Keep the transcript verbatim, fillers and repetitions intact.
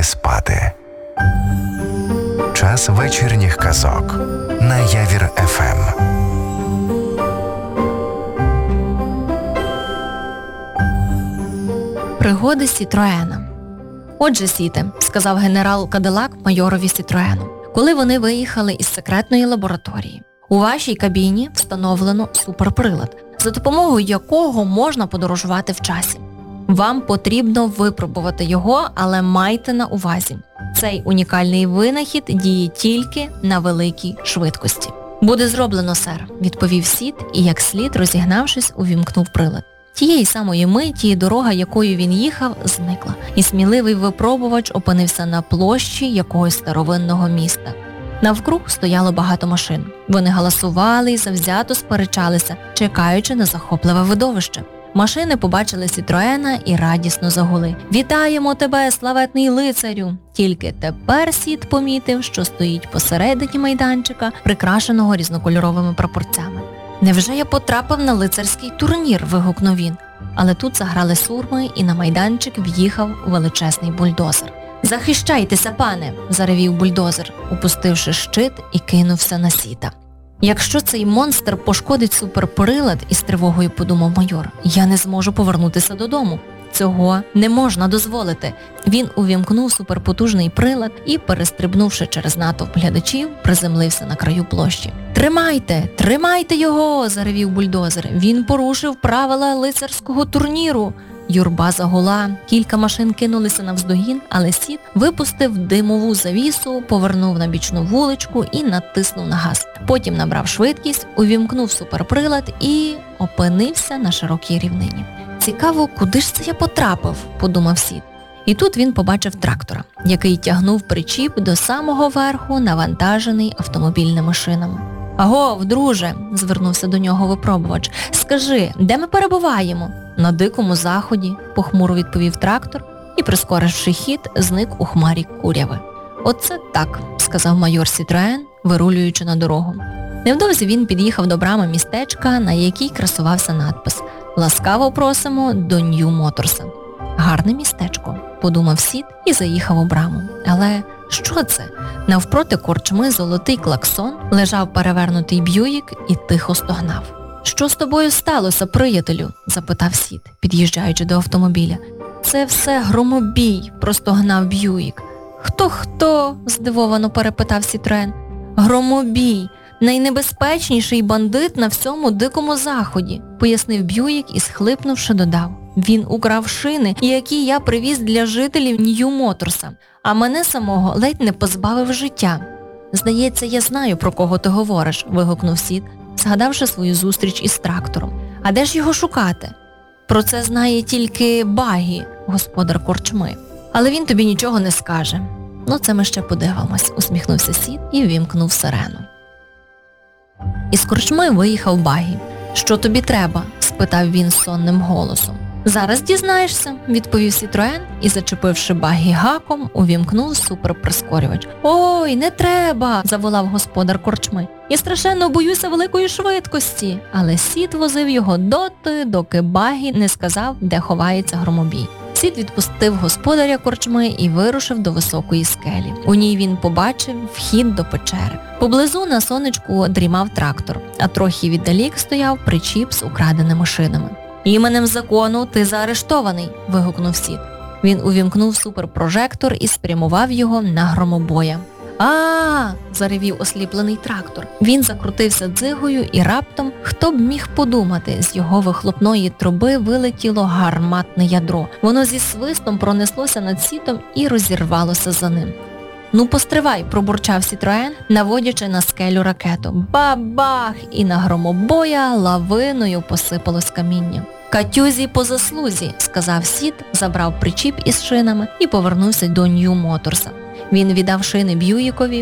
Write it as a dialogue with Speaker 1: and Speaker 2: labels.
Speaker 1: спати. Час вечірніх казок на Явір еф ем.
Speaker 2: Пригоди Сітроена. «Отже, Сіте», – сказав генерал Кадилак майорові Сітроену, коли вони виїхали із секретної лабораторії. «У вашій кабіні встановлено суперприлад, за допомогою якого можна подорожувати в часі. Вам потрібно випробувати його, але майте на увазі. Цей унікальний винахід діє тільки на великій швидкості». «Буде зроблено, сер», – відповів Сіт і, як слід, розігнавшись, увімкнув прилад. Тієї самої миті дорога, якою він їхав, зникла, і сміливий випробувач опинився на площі якогось старовинного міста. Навкруг стояло багато машин. Вони галасували і завзято сперечалися, чекаючи на захопливе видовище. Машини побачили Сітроена і радісно загули. «Вітаємо тебе, славетний лицарю!» Тільки тепер Сіт помітив, що стоїть посередині майданчика, прикрашеного різнокольоровими прапорцями. «Невже я потрапив на лицарський турнір?» – вигукнув він. Але тут заграли сурми, і на майданчик в'їхав величезний бульдозер. «Захищайтеся, пане!» – заревів бульдозер, упустивши щит, і кинувся на Сіта. «Якщо цей монстр пошкодить суперприлад», – із тривогою подумав майор, – «я не зможу повернутися додому. Цього не можна дозволити». Він увімкнув суперпотужний прилад і, перестрибнувши через натовп глядачів, приземлився на краю площі. «Тримайте! Тримайте його!» – заревів бульдозер. «Він порушив правила лицарського турніру!» Юрба загула, кілька машин кинулися навздогін, але Сіт випустив димову завісу, повернув на бічну вуличку і натиснув на газ. Потім набрав швидкість, увімкнув суперприлад і опинився на широкій рівнині. «Цікаво, куди ж це я потрапив?» – подумав Сіт. І тут він побачив трактора, який тягнув причіп до самого верху, навантажений автомобільними шинами. «Агов, друже!» – звернувся до нього випробувач. «Скажи, де ми перебуваємо?» «На дикому заході», – похмуро відповів трактор і, прискоривши хід, зник у хмарі куряви. «Оце так», – сказав майор Сітроен, вирулюючи на дорогу. Невдовзі він під'їхав до брами містечка, на якій красувався надпис «Ласкаво просимо до Нью Моторса». «Гарне містечко», – подумав Сіт і заїхав у браму. Але що це? Навпроти корчми золотий клаксон, лежав перевернутий Б'юїк і тихо стогнав. «Що з тобою сталося, приятелю?» – запитав Сіт, під'їжджаючи до автомобіля. «Це все громобій», – простогнав Б'юїк. «Хто-хто?» – здивовано перепитав Сітроен. «Громобій. Найнебезпечніший бандит на всьому дикому заході», – пояснив Б'юїк і, схлипнувши, додав. «Він украв шини, які я привіз для жителів Нью Моторса, а мене самого ледь не позбавив життя». «Здається, я знаю, про кого ти говориш», – вигукнув Сіт, згадавши свою зустріч із трактором. «А де ж його шукати?» «Про це знає тільки Багі, господар корчми. Але він тобі нічого не скаже». «Ну, це ми ще подивимось», – усміхнувся Сіт і ввімкнув сирену. Із корчми виїхав Багі. «Що тобі треба?» – спитав він сонним голосом. «Зараз дізнаєшся», – відповів Сітроен і, зачепивши Багі гаком, увімкнув суперприскорювач. «Ой, не треба!» – заволав господар корчми. «Я страшенно боюся великої швидкості!» Але Сіт возив його доти, доки Багі не сказав, де ховається громобій. Сіт відпустив господаря корчми і вирушив до високої скелі. У ній він побачив вхід до печери. Поблизу на сонечку дрімав трактор, а трохи віддалік стояв причіп з украденими шинами. «Іменем закону ти заарештований!» – вигукнув Сіт. Він увімкнув суперпрожектор і спрямував його на громобоя. «А-а-а!» – заревів осліплений трактор. Він закрутився дзигою і раптом, хто б міг подумати, з його вихлопної труби вилетіло гарматне ядро. Воно зі свистом пронеслося над Сітом і розірвалося за ним. «Ну постривай!» – пробурчав Сітроен, наводячи на скелю ракету. Ба-бах! І на громобоя лавиною посипалось каміння. «Катюзі по заслузі!» – сказав Сіт, забрав причіп із шинами і повернувся до Нью Моторса. Він віддав шини Б'юїкові,